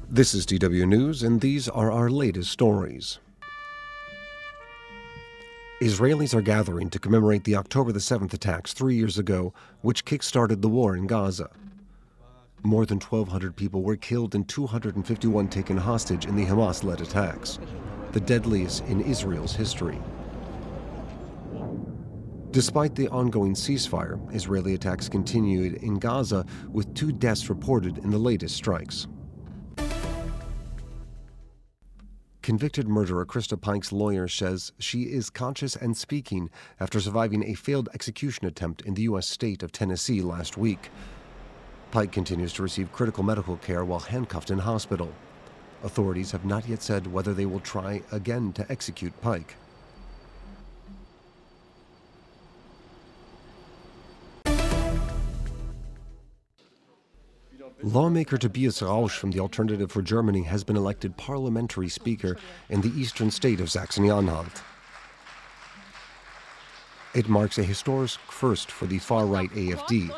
This is DW News, and these are our latest stories. Israelis are gathering to commemorate the October 7th attacks 3 years ago, which kick-started the war in Gaza. More than 1,200 people were killed and 251 taken hostage in the Hamas-led attacks, the deadliest in Israel's history. Despite the ongoing ceasefire, Israeli attacks continued in Gaza, with 2 deaths reported in the latest strikes. Convicted murderer Krista Pike's lawyer says she is conscious and speaking after surviving a failed execution attempt in the U.S. state of Tennessee last week. Pike continues to receive critical medical care while handcuffed in hospital. Authorities have not yet said whether they will try again to execute Pike. Lawmaker Tobias Rausch from the Alternative for Germany has been elected parliamentary speaker in the eastern state of Saxony-Anhalt. It marks a historic first for the far-right AfD.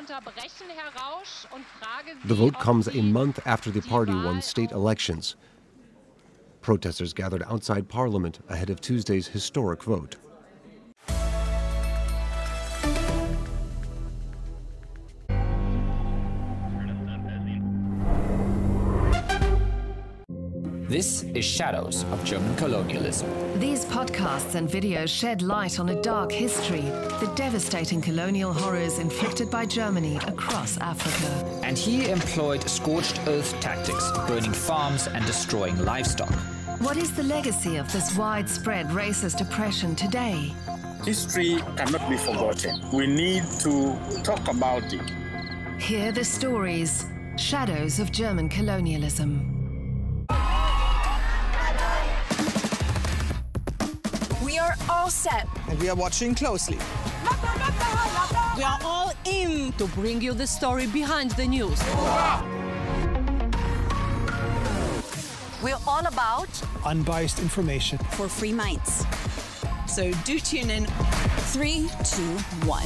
The vote comes a month after the party won state elections. Protesters gathered outside Parliament ahead of Tuesday's historic vote. This is Shadows of German Colonialism. These podcasts and videos shed light on a dark history, the devastating colonial horrors inflicted by Germany across Africa. And he employed scorched earth tactics, burning farms and destroying livestock. What is the legacy of this widespread racist oppression today? History cannot be forgotten. We need to talk about it. Hear the stories, Shadows of German Colonialism. We are all set. And we are watching closely. We are all in to bring you the story behind the news. We're all about unbiased information for free minds. So do tune in. 3, 2, 1.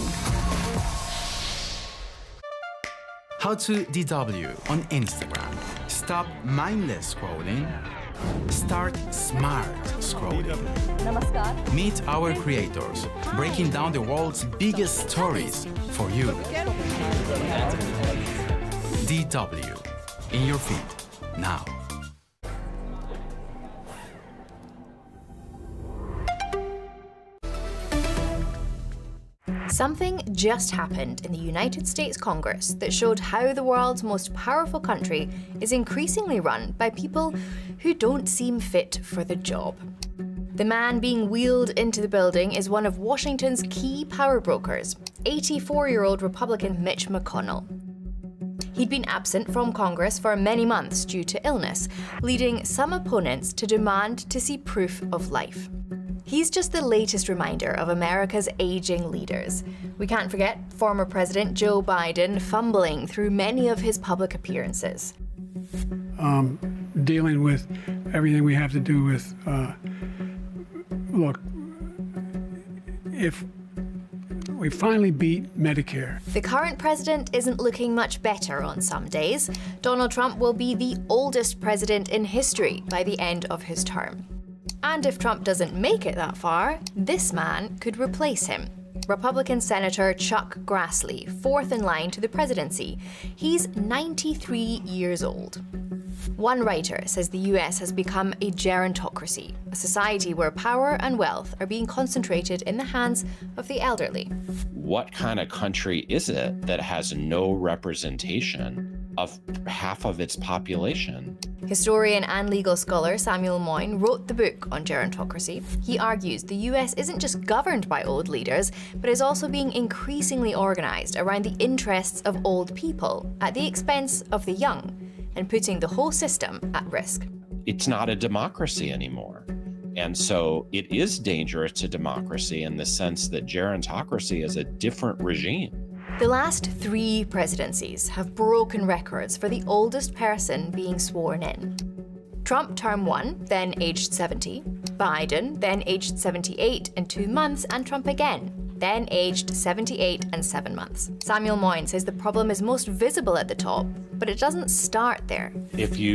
How to DW on Instagram. Stop mindless scrolling. Start smart scrolling. Namaskar. Meet our creators, breaking down the world's biggest stories for you. DW, in your feed, now. Something just happened in the United States Congress that showed how the world's most powerful country is increasingly run by people who don't seem fit for the job. The man being wheeled into the building is one of Washington's key power brokers, 84-year-old Republican Mitch McConnell. He'd been absent from Congress for many months due to illness, leading some opponents to demand to see proof of life. He's just the latest reminder of America's aging leaders. We can't forget former President Joe Biden fumbling through many of his public appearances. Dealing with everything we have to do with, look, if we finally beat Medicare. The current president isn't looking much better on some days. Donald Trump will be the oldest president in history by the end of his term. And if Trump doesn't make it that far, this man could replace him. Republican Senator Chuck Grassley, fourth in line to the presidency. He's 93 years old. One writer says the US has become a gerontocracy, a society where power and wealth are being concentrated in the hands of the elderly. What kind of country is it that has no representation of half of its population? Historian and legal scholar Samuel Moyn wrote the book on gerontocracy. He argues the US isn't just governed by old leaders, but is also being increasingly organized around the interests of old people at the expense of the young, and putting the whole system at risk. It's not a democracy anymore. And so it is dangerous to democracy in the sense that gerontocracy is a different regime. The last 3 presidencies have broken records for the oldest person being sworn in. Trump term 1, then aged 70, Biden, then aged 78 and 2 months, and Trump again, then aged 78 and 7 months. Samuel Moyn says the problem is most visible at the top, but it doesn't start there. If you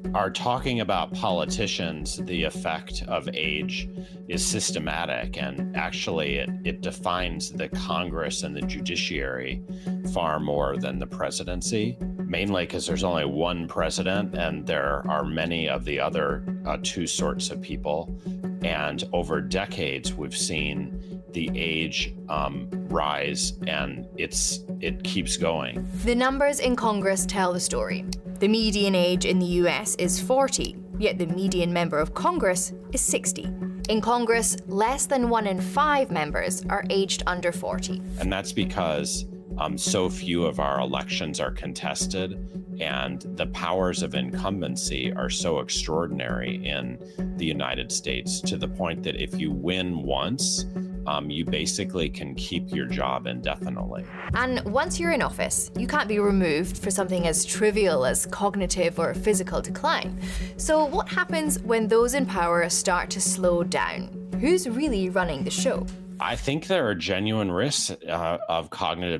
are talking about politicians, the effect of age is systematic, and actually it defines the Congress and the judiciary far more than the presidency, mainly because there's only one president and there are many of the other two sorts of people. And over decades, we've seen the age rise, and it keeps going. The numbers in Congress tell the story. The median age in the US is 40, yet the median member of Congress is 60. In Congress, less than 1 in 5 members are aged under 40. And that's because so few of our elections are contested, and the powers of incumbency are so extraordinary in the United States, to the point that if you win once, you basically can keep your job indefinitely. And once you're in office, you can't be removed for something as trivial as cognitive or physical decline. So what happens when those in power start to slow down? Who's really running the show? I think there are genuine risks of cognitive